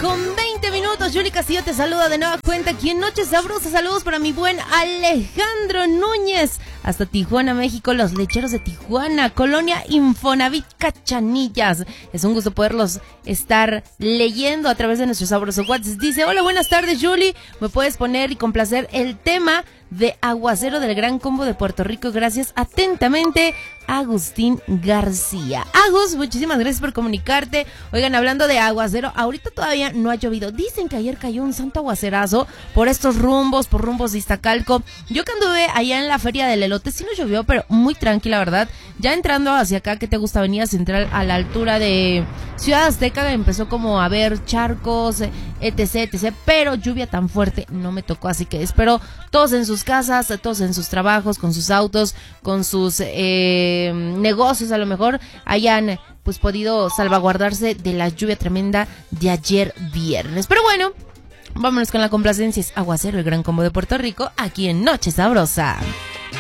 9:20. Yuli Castillo te saluda de nueva cuenta aquí en Noche Sabrosa. Saludos para mi buen Alejandro Núñez. Hasta Tijuana, México, los lecheros de Tijuana, Colonia Infonavit Cachanillas. Es un gusto poderlos estar leyendo a través de nuestro sabroso WhatsApp. Dice, hola, buenas tardes, Yuli. ¿Me puedes poner y complacer el tema de Aguacero del Gran Combo de Puerto Rico? Gracias, atentamente, Agustín García. Agus, muchísimas gracias por comunicarte. Oigan, hablando de aguacero, ahorita todavía no ha llovido. Dicen que ayer cayó un santo aguacerazo por estos rumbos, por rumbos de Iztacalco. Yo que anduve allá en la feria del elote, sí nos llovió, pero muy tranquila, ¿verdad? Ya entrando hacia acá, ¿qué te gusta? Avenida Central, a la altura de Ciudad Azteca, empezó como a haber charcos, etc, pero lluvia tan fuerte no me tocó, así que espero todos en sus casas, todos en sus trabajos, con sus autos, con sus negocios, a lo mejor hayan pues podido salvaguardarse de la lluvia tremenda de ayer viernes. Pero bueno, vámonos con la complacencia. Es Aguacero, el Gran Combo de Puerto Rico, aquí en Noche Sabrosa.